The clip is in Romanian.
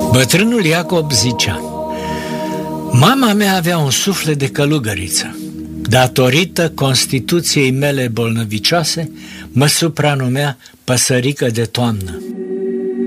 Bătrânul Iacob zicea: mama mea avea un suflet de călugăriță. Datorită constituției mele bolnăvicioase, mă supranumea păsărică de toamnă.